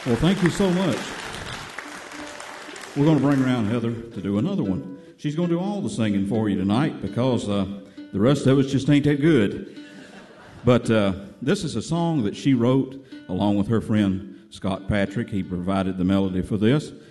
Well, thank you so much. We're going to bring around Heather to do another one. She's going to do all the singing for you tonight because the rest of us just ain't that good. But this is a song that she wrote along with her friend Scott Patrick. He provided the melody for this.